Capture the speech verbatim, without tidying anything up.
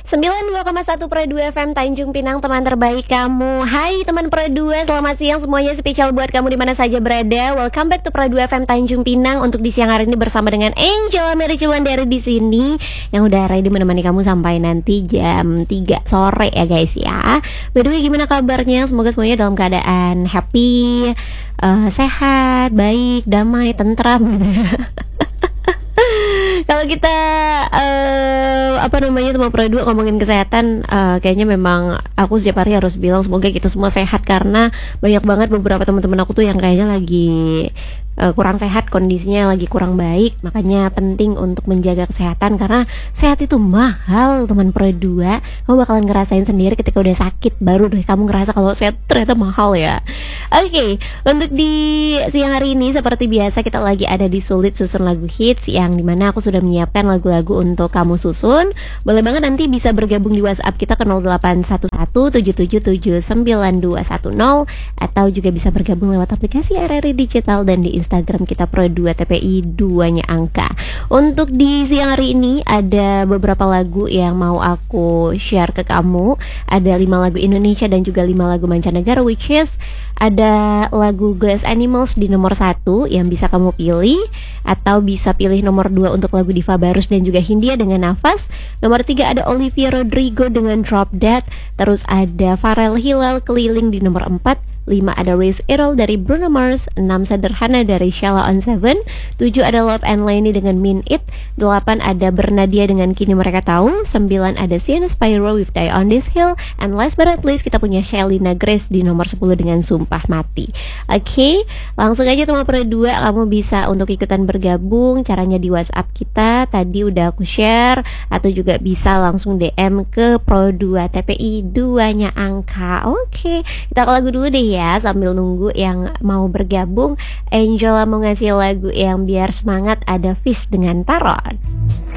sembilan puluh dua koma satu Pro dua F M Tanjung Pinang, teman terbaik kamu. Hai teman Pro dua, selamat siang semuanya, spesial buat kamu di mana saja berada. Welcome back to Pro dua F M Tanjung Pinang untuk di siang hari ini bersama dari Angel Mary Culandari di sini yang udah ready menemani kamu sampai nanti jam tiga sore ya guys ya. By the way, gimana kabarnya? Semoga semuanya dalam keadaan happy, uh, sehat, baik, damai, tentram gitu ya. Kalau kita uh, apa namanya teman Pro dua ngomongin kesehatan, uh, kayaknya memang aku setiap hari harus bilang semoga kita semua sehat, karena banyak banget beberapa teman-teman aku tuh yang kayaknya lagi uh, kurang sehat, kondisinya lagi kurang baik. Makanya penting untuk menjaga kesehatan karena sehat itu mahal teman Pro dua. Kamu bakalan ngerasain sendiri ketika udah sakit, baru deh kamu ngerasa kalau sehat ternyata mahal ya. Oke, okay, untuk di siang hari ini seperti biasa kita lagi ada di Sulit Susun Lagu Hits, yang dimana aku sudah menyiapkan lagu-lagu untuk kamu susun. Boleh banget nanti bisa bergabung di WhatsApp kita ke nol delapan satu satu tujuh tujuh tujuh sembilan dua satu nol, atau juga bisa bergabung lewat aplikasi R R I Digital dan di Instagram kita Pro dua T P I dua-nya angka. Untuk di siang hari ini ada beberapa lagu yang mau aku share ke kamu. Ada lima lagu Indonesia dan juga lima lagu mancanegara, which is ada lagu Glass Animals di nomor satu yang bisa kamu pilih, atau bisa pilih nomor dua untuk lagu Diva Barus dan juga Hindia dengan Nafas. Nomor tiga ada Olivia Rodrigo dengan Drop Dead. Terus ada Pharrell Hilal Keliling di nomor empat. lima ada Raise Errol dari Bruno Mars. enam Sederhana dari Sheila on Seven. tujuh ada Love and Lenny dengan Mean It. delapan ada Bernadia dengan Kini Mereka Tahu. sembilan ada Sienna Spyro with Die on This Hill. And last but not least kita punya Shelina Grace di nomor sepuluh dengan Sumpah Mati. Oke, okay, langsung aja teman Pro dua, kamu bisa untuk ikutan bergabung. Caranya di WhatsApp kita tadi udah aku share, atau juga bisa langsung D M ke Pro dua T P I dua-nya angka. Oke, okay, kita ke lagu dulu deh ya. Sambil nunggu yang mau bergabung, Angela mau ngasih lagu yang biar semangat, ada Fish dengan Taron.